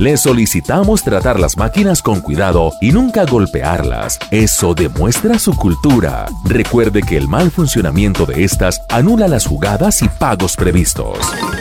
Le solicitamos tratar las máquinas con cuidado y nunca golpearlas. Eso demuestra su cultura. Recuerde que el mal funcionamiento de estas anula las jugadas y pagos previstos.